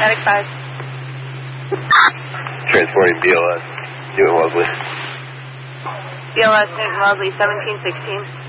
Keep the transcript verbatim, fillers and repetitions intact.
Attic five. Transporting B L S, Newton Wellesley. B L S Newton Wellesley, seventeen sixteen.